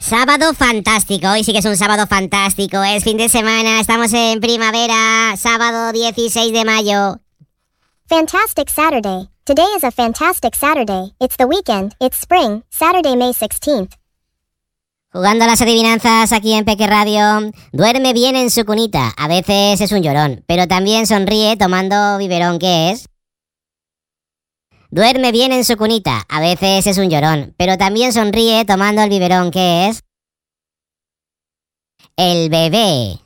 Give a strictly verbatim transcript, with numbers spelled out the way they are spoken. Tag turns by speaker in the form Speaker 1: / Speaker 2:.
Speaker 1: Sábado fantástico, hoy sí que es un sábado fantástico, es fin de semana, estamos en primavera, sábado dieciséis de mayo.
Speaker 2: Fantastic Saturday. Today is a fantastic Saturday. It's the weekend. It's spring. Saturday, May sixteenth.
Speaker 1: Jugando a las adivinanzas aquí en Peque Radio. Duerme bien en su cunita, a veces es un llorón, pero también sonríe tomando biberón, ¿qué es? Duerme bien en su cunita, a veces es un llorón, pero también sonríe tomando el biberón, ¿qué es? El bebé.